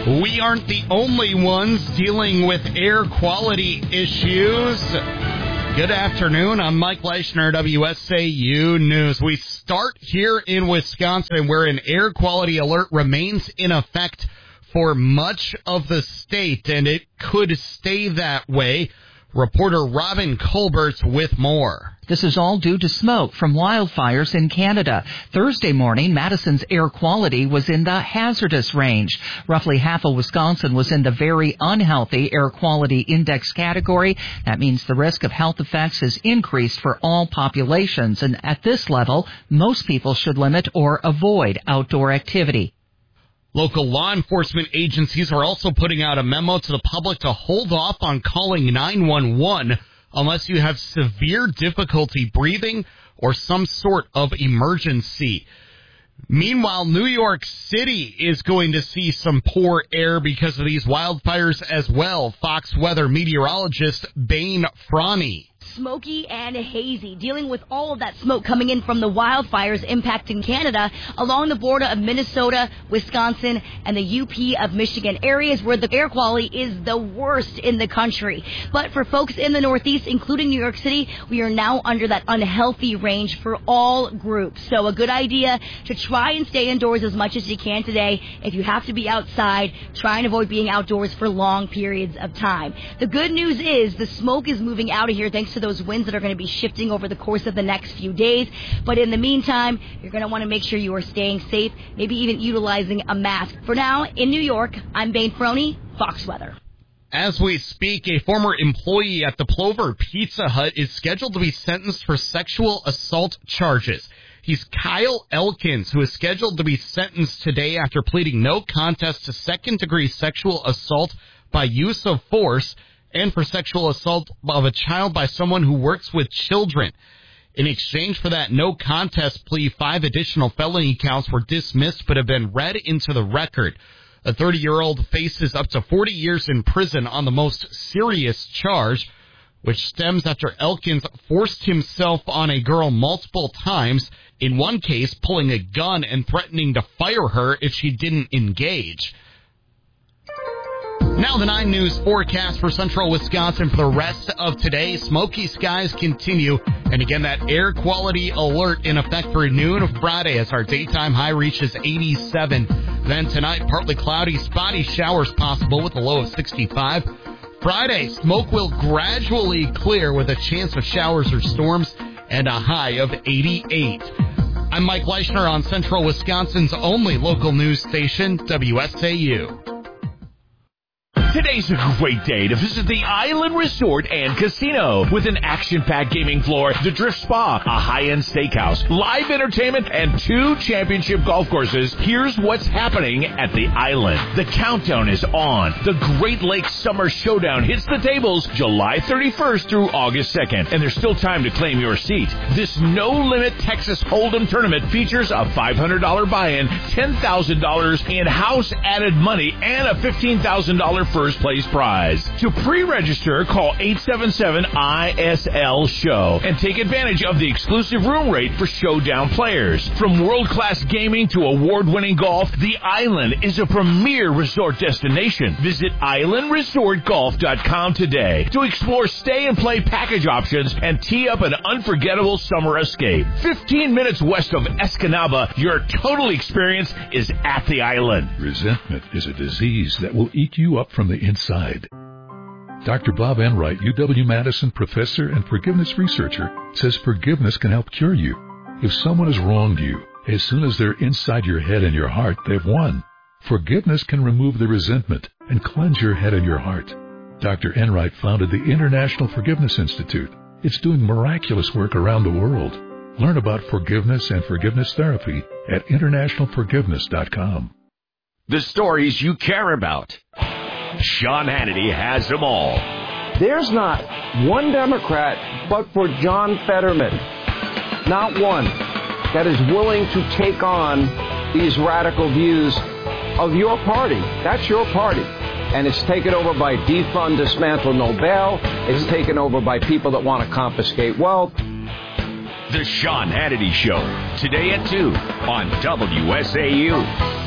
We aren't the only ones dealing with air quality issues. Good afternoon. I'm Mike Leishner, WSAU News. We start here in Wisconsin, where an air quality alert remains in effect for much of the state, and it could stay that way. Reporter Robin Colbert with more. This is all due to smoke from wildfires in Canada. Thursday morning, Madison's air quality was in the hazardous range. Roughly half of Wisconsin was in the very unhealthy air quality index category. That means the risk of health effects has increased for all populations. And at this level, most people should limit or avoid outdoor activity. Local law enforcement agencies are also putting out a memo to the public to hold off on calling 911 unless you have severe difficulty breathing or some sort of emergency. Meanwhile, New York City is going to see some poor air because of these wildfires as well. Fox weather meteorologist Bane Franny. Smoky and hazy, dealing with all of that smoke coming in from the wildfires impacting Canada along the border of Minnesota, Wisconsin, and the UP of Michigan, areas where the air quality is the worst in the country. But for folks in the Northeast, including New York City, we are now under that unhealthy range for all groups. So a good idea to try and stay indoors as much as you can today. If you have to be outside, try and avoid being outdoors for long periods of time. The good news is the smoke is moving out of here thanks to those winds that are going to be shifting over the course of the next few days. But in the meantime, you're going to want to make sure you are staying safe, maybe even utilizing a mask. For now, in New York, I'm Bane Franny, Fox Weather. As we speak, a former employee at the Plover Pizza Hut is scheduled to be sentenced for sexual assault charges. He's Kyle Elkins, who is scheduled to be sentenced today after pleading no contest to second-degree sexual assault by use of force and for sexual assault of a child by someone who works with children. In exchange for that no contest plea, 5 additional felony counts were dismissed but have been read into the record. A 30-year-old faces up to 40 years in prison on the most serious charge, which stems after Elkins forced himself on a girl multiple times, in one case pulling a gun and threatening to fire her if she didn't engage. Now the 9 News forecast for central Wisconsin for the rest of today. Smoky skies continue. And again, that air quality alert in effect through noon of Friday as our daytime high reaches 87. Then tonight, partly cloudy, spotty showers possible with a low of 65. Friday, smoke will gradually clear with a chance of showers or storms and a high of 88. I'm Mike Leishner on central Wisconsin's only local news station, WSAU. Today's a great day to visit the Island Resort and Casino with an action-packed gaming floor, the Drift Spa, a high-end steakhouse, live entertainment, and 2 championship golf courses. Here's what's happening at the Island. The countdown is on. The Great Lakes Summer Showdown hits the tables July 31st through August 2nd, and there's still time to claim your seat. This no-limit Texas Hold'em tournament features a $500 buy-in, $10,000 in house added money, and a $15,000 first place prize. To pre-register, call 877-ISL-SHOW and take advantage of the exclusive room rate for Showdown players. From world-class gaming to award-winning golf, the Island is a premier resort destination. Visit islandresortgolf.com today to explore stay and play package options and tee up an unforgettable summer escape. 15 minutes west of Escanaba, your total experience is at the Island. Resentment is a disease that will eat you up from the inside. Dr. Bob Enright, UW-Madison professor and forgiveness researcher, says forgiveness can help cure you. If someone has wronged you, as soon as they're inside your head and your heart, they've won. Forgiveness can remove the resentment and cleanse your head and your heart. Dr. Enright founded the International Forgiveness Institute. It's doing miraculous work around the world. Learn about forgiveness and forgiveness therapy at internationalforgiveness.com. The stories you care about. Sean Hannity has them all. There's not one Democrat but for John Fetterman, not one, that is willing to take on these radical views of your party. That's your party. And it's taken over by defund, dismantle, no bail. It's taken over by people that want to confiscate wealth. The Sean Hannity Show, today at 2 on WSAU.